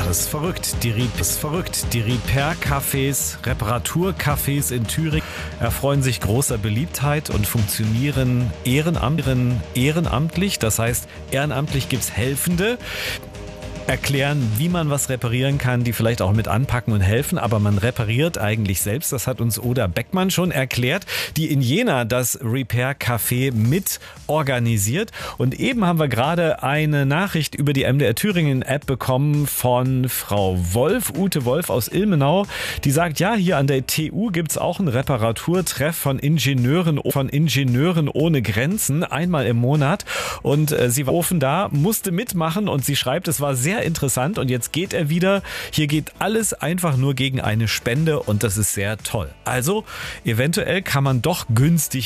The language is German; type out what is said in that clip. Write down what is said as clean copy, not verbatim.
Das ist verrückt. Die Repair-Cafés, Reparaturcafés in Thüringen erfreuen sich großer Beliebtheit und funktionieren ehrenamtlich. Das heißt, ehrenamtlich gibt es Helfende, erklären, wie man was reparieren kann, die vielleicht auch mit anpacken und helfen, aber man repariert eigentlich selbst. Das hat uns Oda Beckmann schon erklärt, die in Jena das Repair Café mit organisiert. Und eben haben wir gerade eine Nachricht über die MDR Thüringen App bekommen von Frau Wolf, Ute Wolf aus Ilmenau, die sagt, ja, hier an der TU gibt es auch einen Reparaturtreff von Ingenieuren ohne Grenzen, einmal im Monat. Und sie war offen da, musste mitmachen und sie schreibt, es war sehr interessant und jetzt geht er wieder. Hier geht alles einfach nur gegen eine Spende und das ist sehr toll. Also eventuell kann man doch günstig